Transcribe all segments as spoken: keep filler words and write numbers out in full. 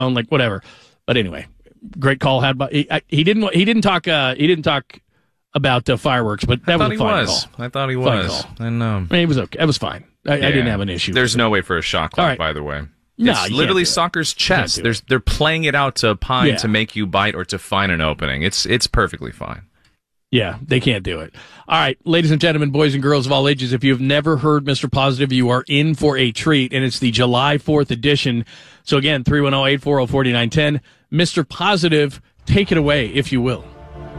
I'm like, whatever. But anyway, great call had by he, he didn't he didn't talk uh, he didn't talk about uh, fireworks, but that I was thought a fine he was. call. I thought he Fine was. call. And um, I mean, it was okay. It was fine. I, yeah. I didn't have an issue. There's no way for a shot clock, right. by the way. No, it's you literally can't do soccer's chess. There's they're playing it out to pine Yeah. to make you bite or to find an opening. It's it's perfectly fine. Yeah, they can't do it. All right, ladies and gentlemen, boys and girls of all ages, if you've never heard Mister Positive, you are in for a treat, and it's the July fourth edition. So again, three one zero, eight four zero, four nine one zero. Mister Positive, take it away, if you will.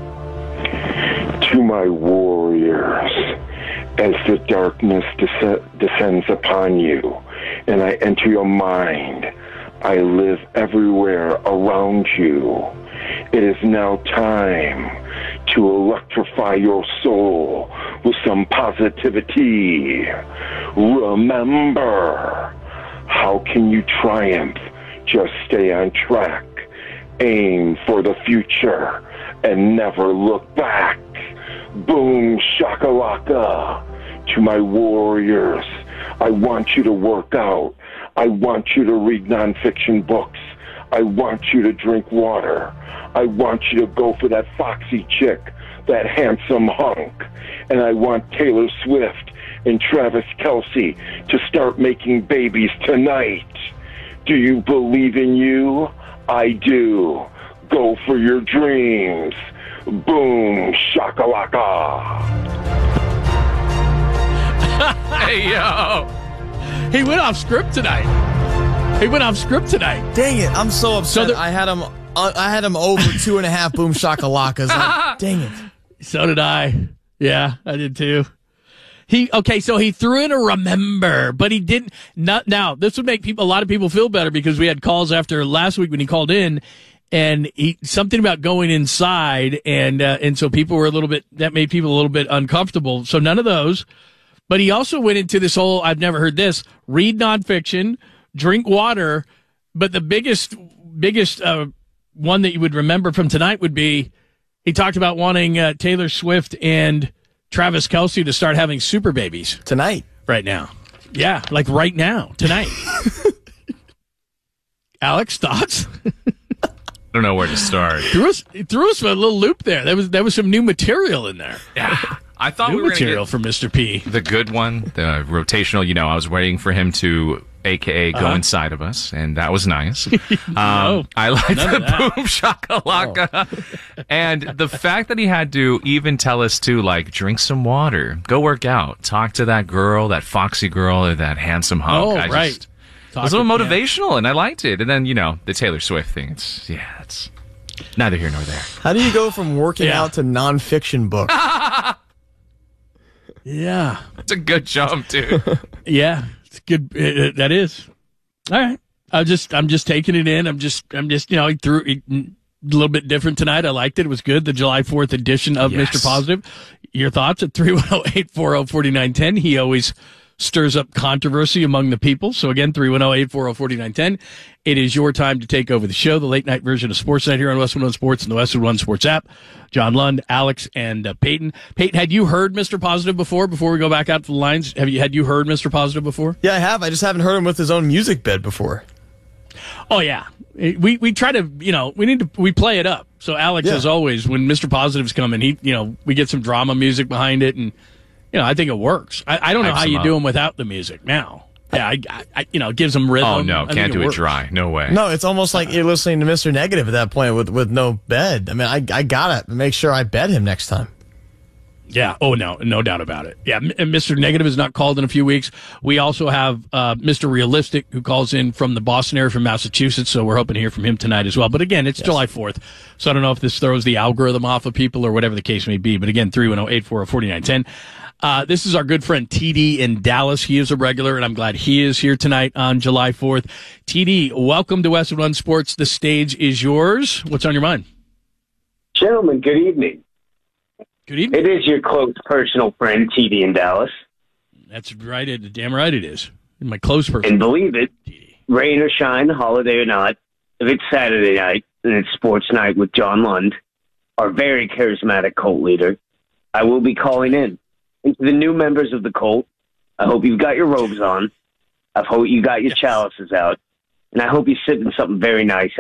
To my warriors, as the darkness des- descends upon you, and I enter your mind, I live everywhere around you. It is now time to electrify your soul with some positivity. Remember, how can you triumph? Just stay on track. Aim for the future and never look back. Boom shakalaka. To my warriors, I want you to work out. I want you to read nonfiction books. I want you to drink water. I want you to go for that foxy chick, that handsome hunk. And I want Taylor Swift and Travis Kelce to start making babies tonight. Do you believe in you? I do. Go for your dreams. Boom shakalaka. Hey, yo. He went off script tonight. He went off script tonight. Dang it! I'm so upset. So there- I had him. Uh, I had him over two and a half boom shakalakas. Like, dang it! So did I. Yeah, I did too. He okay, so he threw in a remember, but he didn't. Not now. This would make people a lot of people feel better because we had calls after last week when he called in, and he something about going inside, and uh, and so people were a little bit. That made people a little bit uncomfortable. So none of those. But he also went into this whole. I've never heard this. Read nonfiction, drink water, but the biggest biggest uh, one that you would remember from tonight would be he talked about wanting uh, Taylor Swift and Travis Kelce to start having super babies Tonight. right now. Yeah, like right now, tonight. Alex, thoughts? I don't know where to start. threw us threw us for a little loop there. There was there was some new material in there. Yeah. I thought New we were going to material get from Mister P. the good one, the rotational. You know, I was waiting for him to, A K A, go Uh-huh. inside of us, and that was nice. Um, No, I like none the of that. boom shakalaka, and the fact that he had to even tell us to like drink some water, go work out, talk to that girl, that foxy girl, or that handsome hunk. Oh, I right. Just, it was a little motivational, and I liked it. And then you know the Taylor Swift thing. It's yeah, it's neither here nor there. How do you go from working Yeah. out to nonfiction books? Yeah, It's a good jump, dude. yeah, it's good. It, it- that is all right. I just I'm just taking it in. I'm just I'm just you know he threw he, a little bit different tonight. I liked it. It was good. The July fourth edition of Yes. Mister Positive. Your thoughts at three one zero, eight four zero, four nine one zero. He always stirs up controversy among the people. So again, three one zero, eight four zero, four nine one zero. It is your time to take over the show, the late night version of Sports Night here on Westwood One Sports and the Westwood One Sports app. John Lund, Alex, and uh, Peyton. Peyton, had you heard Mister Positive before? Before we go back out to the lines, have you had you heard Mister Positive before? Yeah, I have. I just haven't heard him with his own music bed before. Oh yeah, we we try to you know we need to we play it up. So Alex, Yeah. as always, when Mister Positive's coming, he you know we get some drama music behind it, and you know I think it works. I, I don't know Hypes how him you up. do them without the music now. Yeah, I, I you know it gives them rhythm. Oh no, I think can't do it works. dry. No way. No, it's almost like you're listening to Mister Negative at that point with, with no bed. I mean, I I gotta make sure I bed him next time. Yeah. Oh no, no doubt about it. Yeah. M- and Mister Negative is not called in a few weeks. We also have uh, Mister Realistic who calls in from the Boston area, from Massachusetts. So we're hoping to hear from him tonight as well. But again, it's July fourth, so I don't know if this throws the algorithm off of people or whatever the case may be. But again, three one zero, eight four zero, four nine one zero. Uh, this is our good friend T D in Dallas. He is a regular, and I'm glad he is here tonight on July fourth. T D, welcome to Westwood One Sports. The stage is yours. What's on your mind? Gentlemen, good evening. Good evening. It is your close personal friend, T D in Dallas. That's right. It, damn right it is. My close person. And believe it, rain or shine, holiday or not, if it's Saturday night and it's sports night with John Lund, our very charismatic cult leader, I will be calling in. And to the new members of the cult, I hope you've got your robes on. I hope you got your Yes. chalices out. and I hope he's sipping something very nice